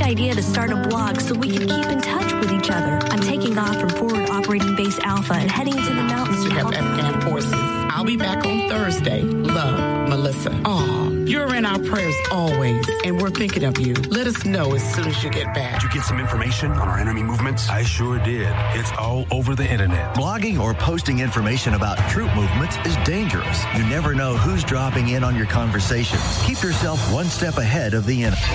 idea to start a blog so we can keep in touch with each other. I'm taking off from Forward Operating Base Alpha and heading into the mountains to help Afghan forces. I'll be back on Thursday. Love, Melissa. Aw, you're in our prayers always, and we're thinking of you. Let us know as soon as you get back. Did you get some information on our enemy movements? I sure did. It's all over the internet. Blogging or posting information about troop movements is dangerous. You never know who's dropping in on your conversations. Keep yourself one step ahead of the enemy.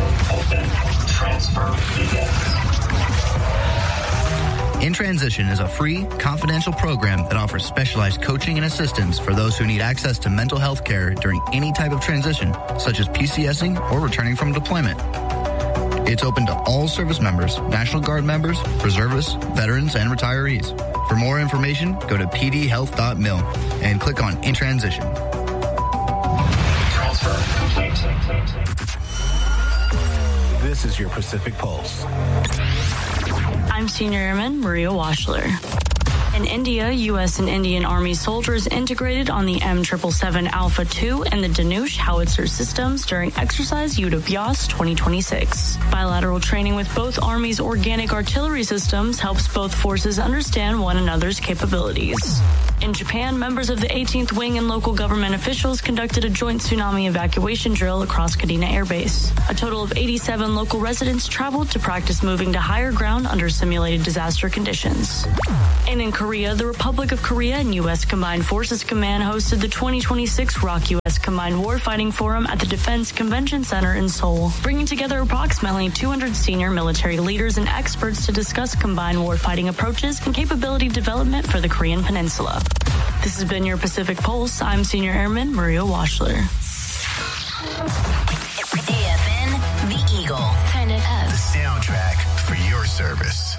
In Transition is a free, confidential program that offers specialized coaching and assistance for those who need access to mental health care during any type of transition, such as PCSing or returning from deployment. It's open to all service members, National Guard members, reservists, veterans, and retirees. For more information, go to pdhealth.mil and click on In Transition. Transfer complete. This is your Pacific Pulse. I'm Senior Airman Maria Washler. In India, U.S. and Indian Army soldiers integrated on the M777 Alpha 2 and the Dhanush howitzer systems during exercise Yudh-Abhyas 2026. Bilateral training with both armies' organic artillery systems helps both forces understand one another's capabilities. In Japan, members of the 18th Wing and local government officials conducted a joint tsunami evacuation drill across Kadena Air Base. A total of 87 local residents traveled to practice moving to higher ground under simulated disaster conditions. And in Korea, the Republic of Korea and U.S. Combined Forces Command hosted the 2026 ROK U.S. Combined Warfighting Forum at the Defense Convention Center in Seoul, bringing together approximately 200 senior military leaders and experts to discuss combined warfighting approaches and capability development for the Korean Peninsula. This has been your Pacific Pulse. I'm Senior Airman Maria Washler. AFN, The Eagle. Turn it up. The soundtrack for your service.